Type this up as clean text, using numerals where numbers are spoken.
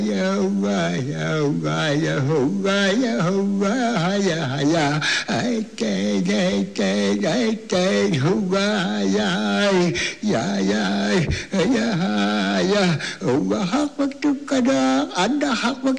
ya Allah ya Allah ya Allah ya Allah ya ya ai ke Allah ya ya ya ya ya Allah hak waktu kadang ada hak waktu